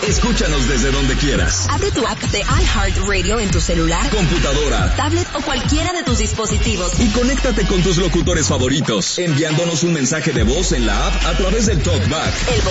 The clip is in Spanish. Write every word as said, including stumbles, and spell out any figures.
Escúchanos desde donde quieras. Abre tu app de iHeartRadio en tu celular, computadora, tablet o cualquiera de tus dispositivos. Y conéctate con tus locutores favoritos, enviándonos un mensaje de voz en la app a través del TalkBack. El